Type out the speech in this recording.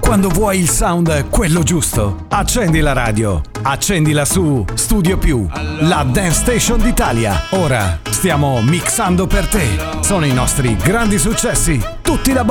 Quando vuoi il sound quello giusto, accendi la radio, accendila su Studio Più, la dance station d'Italia. Ora stiamo mixando per te. Sono i nostri grandi successi, tutti da